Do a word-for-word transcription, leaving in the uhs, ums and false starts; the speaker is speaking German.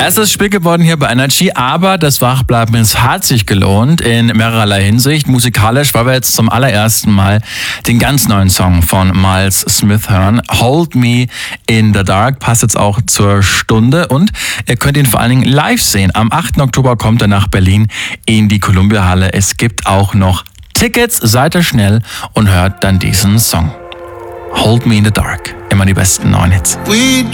Es ist spät geworden hier bei Energy, aber das Wachbleiben es hat sich gelohnt in mehrerlei Hinsicht. Musikalisch, weil wir jetzt zum allerersten Mal den ganz neuen Song von Miles Smith hören. Hold Me in the Dark passt jetzt auch zur Stunde und ihr könnt ihn vor allen Dingen live sehen. Am achten Oktober kommt er nach Berlin in die Columbia Halle. Es gibt auch noch Tickets, seid ihr schnell und hört dann diesen Song. Hold Me in the Dark. Immer die besten neuen Hits.